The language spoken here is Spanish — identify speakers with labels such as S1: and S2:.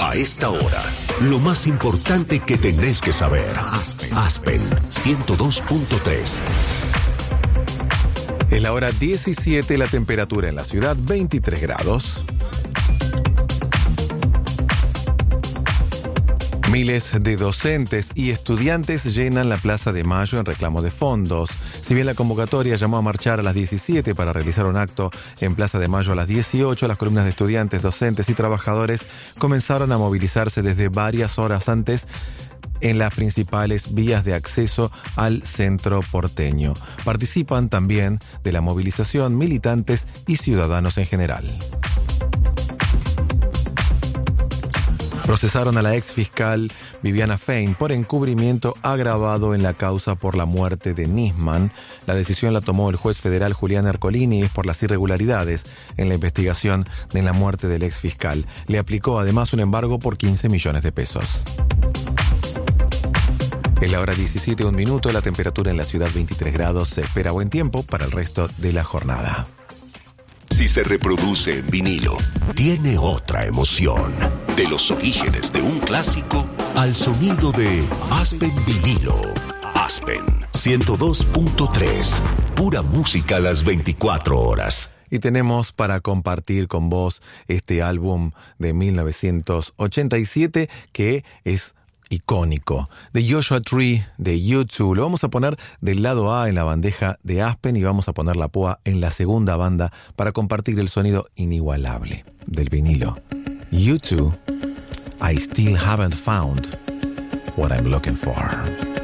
S1: A esta hora, lo más importante que tenés que saber. Aspen 102.3.
S2: Es la hora 17, la temperatura en la ciudad 23 grados. Miles de docentes y estudiantes llenan la Plaza de Mayo en reclamo de fondos. Si bien la convocatoria llamó a marchar a las 17 para realizar un acto en Plaza de Mayo a las 18, las columnas de estudiantes, docentes y trabajadores comenzaron a movilizarse desde varias horas antes en las principales vías de acceso al centro porteño. Participan también de la movilización militantes y ciudadanos en general. Procesaron a la ex fiscal Viviana Fein por encubrimiento agravado en la causa por la muerte de Nisman. La decisión la tomó el juez federal Julián Ercolini y es por las irregularidades en la investigación de la muerte del ex fiscal. Le aplicó además un embargo por 15 millones de pesos. Es la hora 17, un minuto, la temperatura en la ciudad 23 grados. Se espera buen tiempo para el resto de la jornada.
S1: Si se reproduce en vinilo, tiene otra emoción. De los orígenes de un clásico al sonido de Aspen Vinilo. Aspen 102.3. Pura música a las 24 horas.
S2: Y tenemos para compartir con vos este álbum de 1987 que es icónico, de Joshua Tree, de U2. Lo vamos a poner del lado A en la bandeja de Aspen y vamos a poner la púa en la segunda banda para compartir el sonido inigualable del vinilo. U2, I still haven't found what I'm looking for.